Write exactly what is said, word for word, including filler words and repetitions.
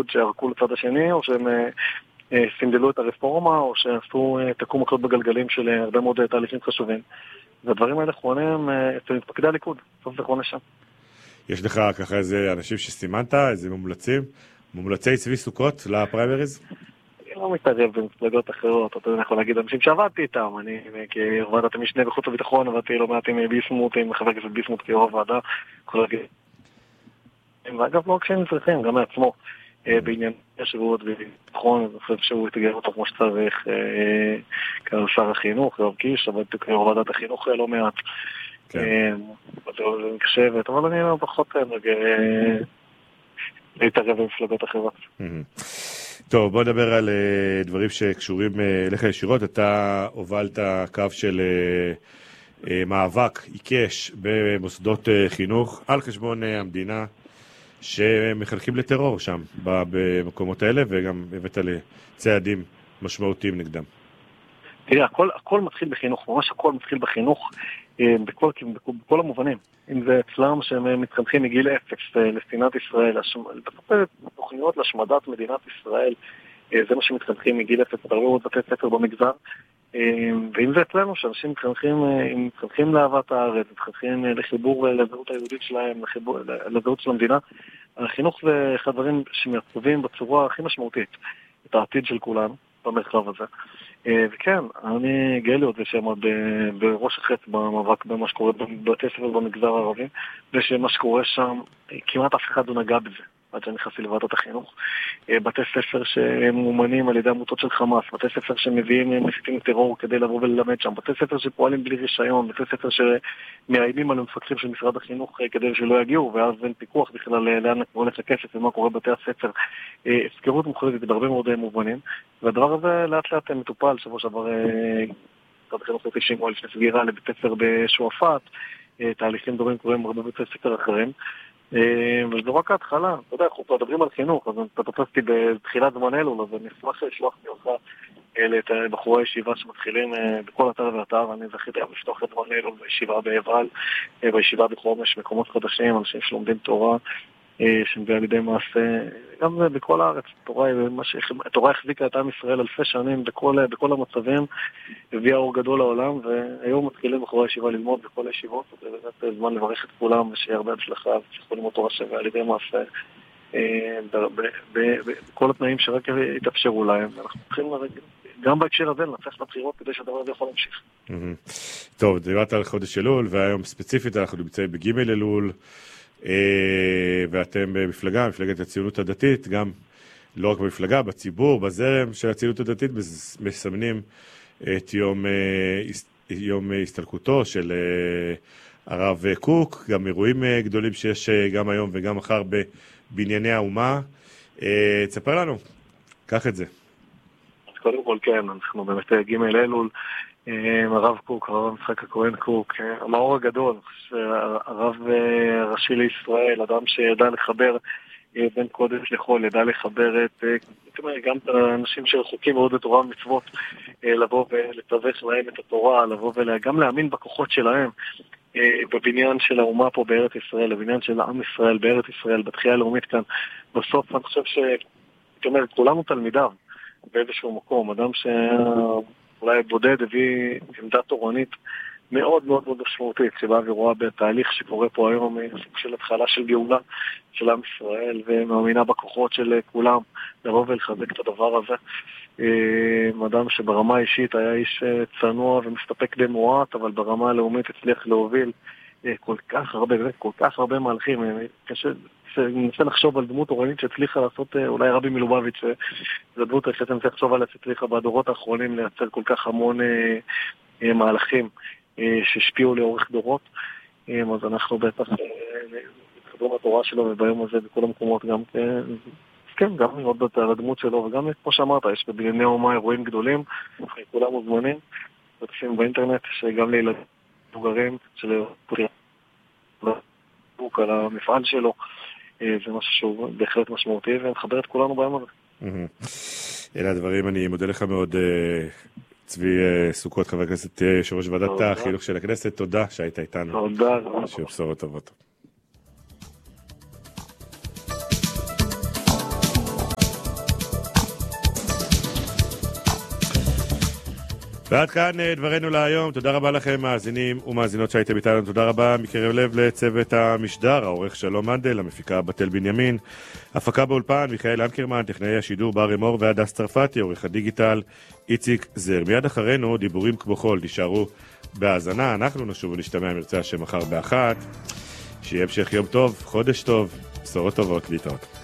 הליכוד שערקו לצד השני, או שהם סינדלו את הרפורמה, או שעשו תקום מקלות בגלגלים של הרבה מאוד תהליכים חשובים. והדברים האלה חרונים אצל מתפקדי הליכוד, בסוף זה חרונה שם. יש לך ככה איזה אנשים שסימנת, איזה מומלצים, מומלצי צבי סוכות לפריימריז? אני לא מתערב במפלגות אחרות, אתה יכול להגיד אנשים שעבדתי איתם, אני כעבדת המשנה בחוץ וביטחון, עבדתי לא מעט עם ביסמוט, עם חבר הכנסת ביסמוט כיו"ר הוועדה, יכול להגיד. ואגב, לא רק שהם צריכים, גם מעצמו, בעניין השירות וביטחון, אני חושב שהוא יתגר אותו כמו שצריך, כשר החינוך, יואב קיש, עבדתי כיו"ר ועדת החינוך לא מעט. זה מקשבת, אבל אני לא פחות להתערב במפלגות אחרות. טוב, בוא נדבר על דברים שקשורים אליך ישירות. אתה הובלת קו של מאבק עיקש במוסדות חינוך על חשבון המדינה שמחלקים לטרור שם במקומות האלה, וגם הבאת לצעדים משמעותיים נגדם. תראה, הכל, הכל מתחיל בחינוך, ממש הכל מתחיל בחינוך בכל, בכל המובנים. אם זה אצלם שהם מתחנכים מגיל אפס לסטינת ישראל, תוכניות להשמדת מדינת ישראל, זה מה שמתחנכים מגיל אפס, הרבה מאוד בתי ספר במגזר, ואם זה אצלנו שאנשים מתחנכים, מתחנכים לאהבת הארץ, מתחנכים לחיבור לזהות היהודית שלהם, לחיבור, לזהות של המדינה, החינוך זה אחד הדברים שמייצבים בצורה הכי משמעותית את העתיד של כולנו במרחב הזה. וכן, אני גאה להיות ושעמד בראש החץ במאבק במה שקורה בבתי ספר במגזר הערבי, ושמה שקורה שם, כמעט אף אחד לא נגע בזה, עד שנכנסתי לוועדת החינוך. בתי ספר שמומנים על ידי עמותות של חמאס, בתי ספר שמביאים מסיתים טרור כדי לבוא וללמד שם, בתי ספר שפועלים בלי רישיון, בתי ספר שמאיימים על המפקחים של משרד החינוך כדי שלא יגיעו, ואז אין פיקוח בכלל לאן הולך הכסף ומה קורה בבתי הספר. הפקרות מוחלטת בהרבה מאוד מובנים, והדבר הזה לאט לאט מטופל. שבוע שעבר משרד החינוך תשעים או לפני סגירה לבית ספר בשועפאט, תהליכים דומים קורים הרבה בתי ספר אחרים, וזו רק ההתחלה. אתה יודע, אנחנו מדברים על חינוך, אז אתה תופסתי בתחילת זמן אלול, אז אני אשמח לשלוח אותך את בחורי הישיבה שמתחילים בכל אתר ואתר. אני זכיתי לפתוח את זמן אלול בישיבה בעבל, בישיבה בחומש, מקומות חדשים, אנשים שלומדים תורה, שמביאה על ידי מעשה, גם בכל הארץ. התורה החזיקה את עם ישראל אלפי שנים בכל, בכל המצבים, הביאה אור גדול לעולם, והיום מתחילים בחורי הישיבה ללמוד בכל הישיבות, זה באמת זמן לברך את כולם, ושיהיה הרבה הצלחה, וצריכו ללמוד תורה שווה על ידי מעשה, בכל התנאים שרק יתאפשרו להם. אנחנו צריכים גם בהקשר הזה לנצח בבחירות כדי שהדבר הזה יכול להמשיך. טוב, דיברת על חודש אלול, והיום ספציפית אנחנו נמצאים בג' אלול, ואתם במפלגה, מפלגת הציונות הדתית, גם לא רק במפלגה, בציבור, בזרם של הציונות הדתית, מסמנים את יום, יום הסתלקותו של הרב קוק, גם אירועים גדולים שיש גם היום וגם מחר בבנייני האומה. תספר לנו, קח את זה. אז קודם כל כן, אנחנו באמת ג' אלול, הרב קוק, הרב משחק הכהן קוק, המאור הגדול, הרב ראשי לישראל, אדם שידע לחבר בין קודש לחול, ידע לחבר את, גם את האנשים שרחוקים מאוד בתורה ומצוות, לבוא ולתווך להם את התורה, לבוא וגם להאמין בכוחות שלהם, בבניין של האומה פה בארץ ישראל, בבניין של עם ישראל בארץ ישראל, בתחייה הלאומית כאן. בסוף אני חושב ש, הייתי אומר, כולנו תלמידיו באיזשהו מקום, אדם ש... אולי בודד הביא עמדה תורנית מאוד מאוד מאוד משמעותית, שבאה ורואה בתהליך שקורה פה היום סוג של התחלה של גאולה של עם ישראל, ומאמינה בכוחות של כולם לבוא ולחזק את הדבר הזה. אדם שברמה האישית היה איש צנוע ומסתפק די מועט, אבל ברמה הלאומית הצליח להוביל כל כך הרבה, כל כך הרבה מהלכים. קשה, ננסה לחשוב על דמות תורנית שהצליחה לעשות, אולי רבי מלובביץ', זו דמות שאתם צריך לחשוב עליה, שהצליחה בדורות האחרונים לייצר כל כך המון אה, מהלכים אה, שהשפיעו לאורך דורות. אה, אז אנחנו בטח מתחברים לתורה שלו, וביום הזה בכל המקומות גם כן, גם לראות על הדמות שלו, וגם כמו שאמרת, יש בבנייני האומה אירועים גדולים, כולם מוזמנים, ותופעים באינטרנט, שגם לילדים מבוגרים של על המפעל שלו, זה משהו שהוא בהחלט משמעותי, ומחבר את כולנו ביום הזה. אלה הדברים, אני מודה לך מאוד, צבי סוכות, חבר הכנסת, יושב ראש ועדת החינוך של הכנסת, תודה שהיית איתנו. תודה. שיהיו בשורות טובות. ועד כאן דברנו להיום. תודה רבה לכם מאזינים ומאזינות שהייתם איתנו. תודה רבה מקרב לב לצוות המשדר, העורך שלום מנדל, המפיקה בתל בנימין, הפקה באולפן מיכאל אנקרמן, טכנאי השידור בר אמור והדס צרפתי, עורך הדיגיטל איציק זר. מיד אחרינו דיבורים כמו חול, תישארו בהאזנה. אנחנו נשוב ונשתמע מרצה השם מחר באחת. שיהיה המשך יום טוב, חודש טוב, בשורות טובות, להתראות.